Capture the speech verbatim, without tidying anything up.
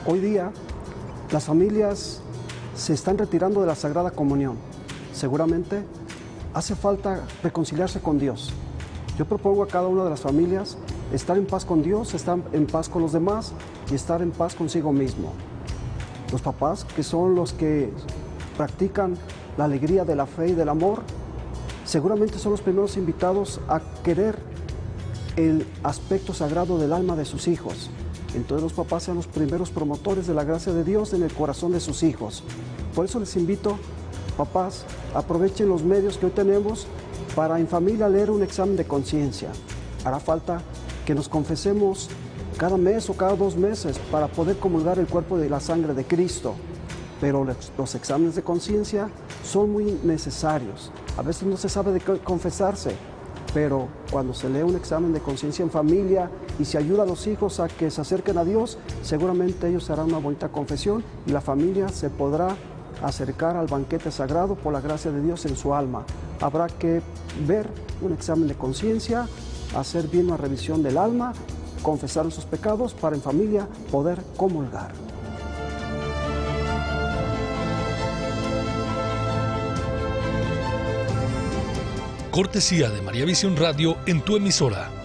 Hoy día las familias se están retirando de la Sagrada Comunión. Seguramente hace falta reconciliarse con Dios. Yo propongo a cada una de las familias estar en paz con Dios, estar en paz con los demás y estar en paz consigo mismo. Los papás, que son los que practican la alegría de la fe y del amor, seguramente son los primeros invitados a querer el aspecto sagrado del alma de sus hijos. Entonces los papás sean los primeros promotores de la gracia de Dios en el corazón de sus hijos. Por eso les invito, papás, aprovechen los medios que hoy tenemos para en familia leer un examen de conciencia. Hará falta que nos confesemos cada mes o cada dos meses para poder comulgar el cuerpo y la sangre de Cristo. Pero los, los exámenes de conciencia son muy necesarios. A veces no se sabe de qué confesarse, pero cuando se lee un examen de conciencia en familia y se ayuda a los hijos a que se acerquen a Dios, seguramente ellos harán una bonita confesión y la familia se podrá acercar al banquete sagrado por la gracia de Dios en su alma. Habrá que ver un examen de conciencia, hacer bien una revisión del alma, confesar sus pecados para en familia poder comulgar. Cortesía de María Visión Radio en tu emisora.